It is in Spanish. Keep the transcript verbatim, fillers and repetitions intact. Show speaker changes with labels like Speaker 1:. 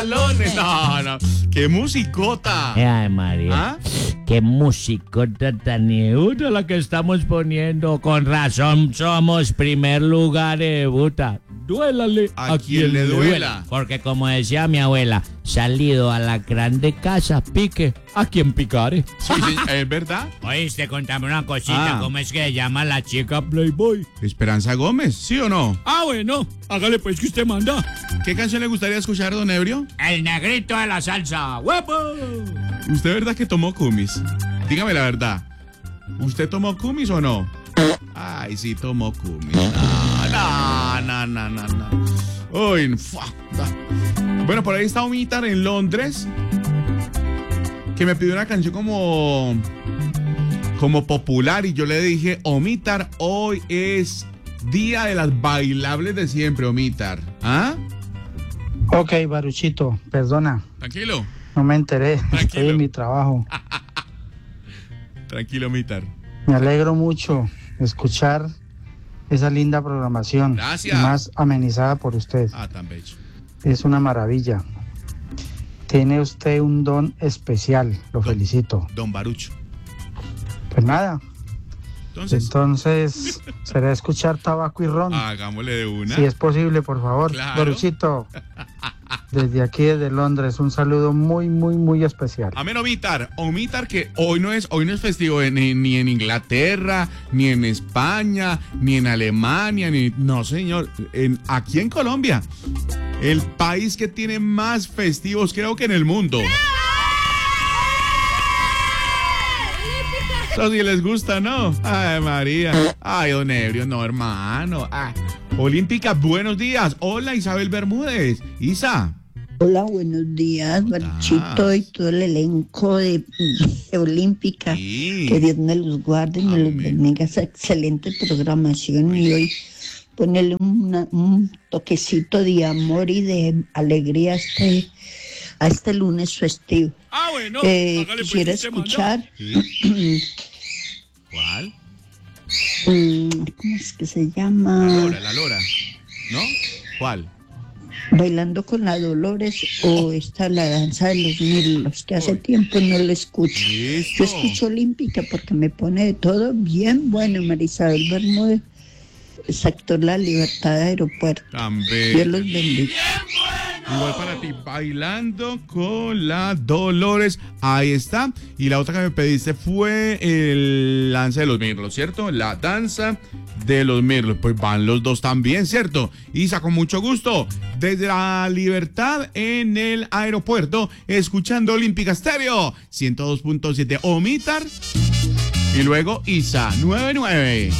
Speaker 1: pantalones. No, no. ¡Qué musicota!
Speaker 2: Ay, María.
Speaker 1: ¿Ah?
Speaker 2: Qué musicota tan iuta la que estamos poniendo. Con razón somos primer lugar, eh, buta. Duélale
Speaker 1: A quien le duela.
Speaker 2: Porque como decía mi abuela, salido a la grande casa, pique a quien picare.
Speaker 1: Sí, sí, ¿es verdad?
Speaker 2: Oíste, contame una cosita.
Speaker 1: Ah.
Speaker 2: ¿Cómo es que se llama la chica Playboy?
Speaker 1: Esperanza Gómez, ¿sí o no?
Speaker 2: Ah, bueno, hágale pues que usted manda.
Speaker 1: ¿Qué canción le gustaría escuchar, don Ebrio?
Speaker 2: El negrito de la salsa. ¡Huevo!
Speaker 1: ¿Usted verdad que tomó kumis? Dígame la verdad. ¿Usted tomó kumis o no? Ay, sí tomó kumis. No, no, no, no, no. Uy, fua, da. Bueno, por ahí está Omitar en Londres, que me pidió una canción como como popular y yo le dije, Omitar, hoy es día de las bailables de siempre, Omitar. ¿Ah?
Speaker 3: Ok, Baruchito, perdona,
Speaker 1: Tranquilo,
Speaker 3: no me enteré, estoy
Speaker 1: Tranquilo.
Speaker 3: en mi trabajo.
Speaker 1: tranquilo, Omitar.
Speaker 3: Me alegro mucho de escuchar esa linda programación.
Speaker 1: Gracias.
Speaker 3: Y más amenizada por usted.
Speaker 1: Ah, tan bello.
Speaker 3: Es una maravilla. Tiene usted un don especial, lo
Speaker 1: Don-
Speaker 3: felicito.
Speaker 1: Don Barucho.
Speaker 3: Pues nada,
Speaker 1: Entonces,
Speaker 3: entonces será escuchar tabaco y ron.
Speaker 1: hagámosle de una.
Speaker 3: Si es posible, por favor.
Speaker 1: Claro.
Speaker 3: Baruchito, desde aquí, desde Londres, un saludo muy, muy, muy especial.
Speaker 1: Amén, Omitar. Omitar que hoy no es, hoy no es festivo en- ni, ni en Inglaterra, ni en España, ni en Alemania, ni. No, señor. En, aquí en Colombia. El país que tiene más festivos, creo que en el mundo. Eso sí les gusta, ¿no? Ay, María. Ay, don Ebrio, no, hermano. Ah. Olímpica, buenos días. Hola, Isabel Bermúdez. Isa.
Speaker 4: Hola, buenos días, Baruchito y todo el elenco de, de Olímpica.
Speaker 1: Sí.
Speaker 4: Que Dios me los guarde y me los
Speaker 1: Amén.
Speaker 4: bendiga. Esa excelente programación y hoy ponerle una- un toquecito de amor y de alegría a este, a este lunes festivo.
Speaker 2: Ah, bueno,
Speaker 4: Eh,
Speaker 2: hágale pues
Speaker 4: quisiera
Speaker 2: que usted manda.
Speaker 4: escuchar,
Speaker 1: Sí. ¿Cuál?
Speaker 4: mm, ¿cómo es que se
Speaker 1: La
Speaker 4: llama?
Speaker 1: Lora, la Lora. ¿No? ¿Cuál?
Speaker 4: Bailando con la Dolores o esta la danza de los mirlos, que hace tiempo no la escucho.
Speaker 1: Listo.
Speaker 4: Yo escucho Olímpica porque me pone de todo bien bueno, Marisabel Bermúdez, sector La Libertad de Aeropuerto.
Speaker 1: Tan
Speaker 4: Dios
Speaker 1: bello.
Speaker 4: los bendiga.
Speaker 1: Igual para ti, bailando con la Dolores. Ahí está. Y la otra que me pediste fue el danza de los mirlos, ¿cierto? La danza de los mirlos. Pues van los dos también, ¿cierto? Isa, con mucho gusto. Desde la Libertad en el aeropuerto, escuchando Olímpica Estéreo ciento dos punto siete. Omitar. Y luego Isa, nueve nueve.